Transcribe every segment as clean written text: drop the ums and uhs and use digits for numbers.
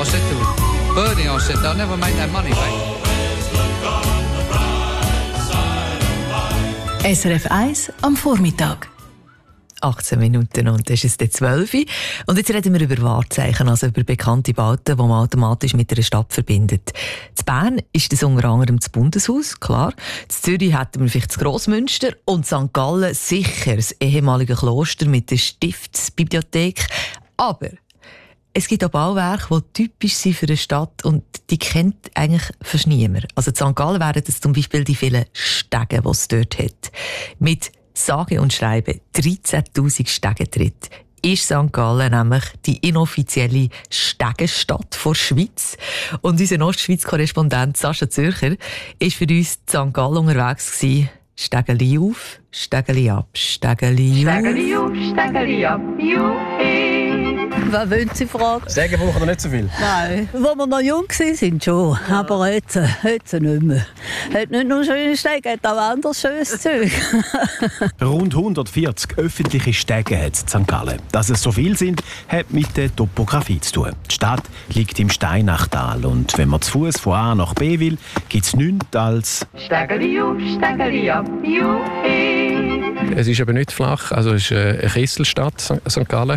I said to Bernie, I said, they'll never make that money back. SRF 1 am Vormittag. 18 Minuten und das ist es 12 Uhr. Und jetzt reden wir über Wahrzeichen, also über bekannte Bauten, die man automatisch mit einer Stadt verbindet. In Bern ist das unter anderem das Bundeshaus, klar. In Zürich hätten wir vielleicht das Grossmünster und St. Gallen sicher das ehemalige Kloster mit der Stiftsbibliothek. Aber es gibt auch Bauwerke, die typisch sind für eine Stadt und die kennt eigentlich fast niemand. Also in St. Gallen wären das zum Beispiel die vielen Stege, die es dort hat. Mit sage und schreibe 13'000 Stegentritt ist St. Gallen nämlich die inoffizielle Stegenstadt der Schweiz. Und unser Ostschweiz-Korrespondent Sascha Zürcher war für uns in St. Gallen unterwegs gewesen. Stegeli auf, Stegeli ab, Stegeli auf. Stegeli auf, Stegeli ab, juhi. Was wollen Sie fragen? Stegen brauchen wir nicht so viel. Nein, als wir noch jung waren schon, aber jetzt nicht mehr. Hat nicht nur schöne Stege, hat auch anderes schönes Zeug. Rund 140 öffentliche Stege hat es in St. Gallen. Dass es so viel sind, hat mit der Topografie zu tun. Die Stadt liegt im Steinachtal und wenn man zu Fuß von A nach B will, gibt es nichts als Stegeli auf, Stegeli ab, juhi. Es ist aber nicht flach, also es ist eine Kesselstadt, St. Gallen.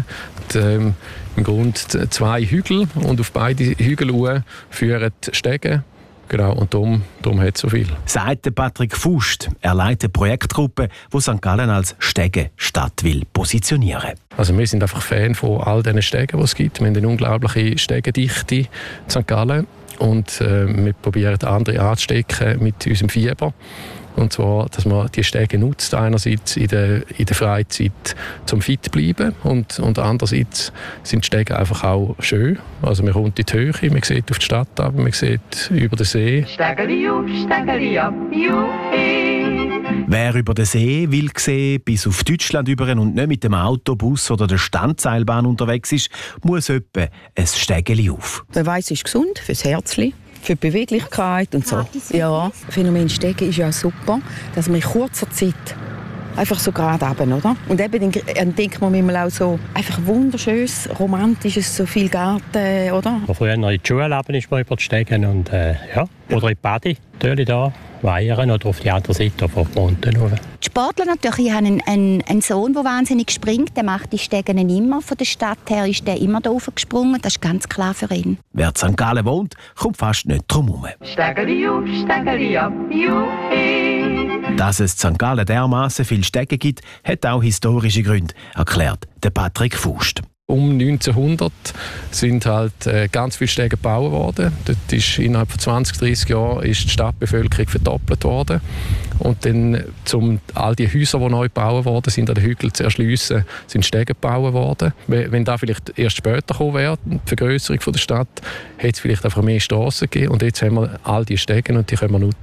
Im Grunde 2 Hügel und auf beide Hügel führen Stege. Genau, und darum hat es so viel. Sagt Patrick Fust. Er leitet eine Projektgruppe, die St. Gallen als Stegestadt will positionieren. Also wir sind einfach Fan von all diesen Stegen, die es gibt. Wir haben eine unglaubliche Stegendichte in St. Gallen und wir probieren andere anzustecken mit unserem Fieber. Und zwar, dass man die Stege nutzt, einerseits in der Freizeit zum fit bleiben und andererseits sind die Stege einfach auch schön. Also man kommt in die Höhe, man sieht auf die Stadt ab, man sieht über den See. Stegeli auf, Stegeli ab, juhi. Wer über den See will sehen, bis auf Deutschland über und nicht mit dem Autobus oder der Standseilbahn unterwegs ist, muss etwa ein Stegeli auf. Der Weiss ist gesund fürs Herzli, für die Beweglichkeit und so. Ja, das Phänomen Stegen ist ja super, dass man in kurzer Zeit einfach so gerade runter, oder? Und eben dann denkt man manchmal auch so, einfach wunderschönes, romantisches, so viel Garten, oder? Früher in die Schule ist man über die Stegen und ja, oder in die Bade, natürlich da, weiern oder auf die andere Seite von Monten rauf. Die Sportler natürlich haben einen Sohn, der wahnsinnig springt. Der macht die Stegen immer. Von der Stadt her ist der immer da gesprungen. Das ist ganz klar für ihn. Wer in St. Gallen wohnt, kommt fast nicht drum herum. Stegeli auf, Stegeli ab, juhi. Dass es in St. Gallen dermassen viele Stege gibt, hat auch historische Gründe, erklärt der Patrick Fust. Um 1900 sind halt ganz viele Stege gebaut worden. Dort ist innerhalb von 20, 30 Jahren ist die Stadtbevölkerung verdoppelt worden. Und dann, um all die Häuser, die neu gebaut worden sind, an den Hügeln zu erschliessen, sind Stege gebaut worden. Wenn da vielleicht erst später gekommen wäre, die Vergrösserung der Stadt, hätte es vielleicht einfach mehr Strassen gegeben. Und jetzt haben wir all die Stege und die können wir nutzen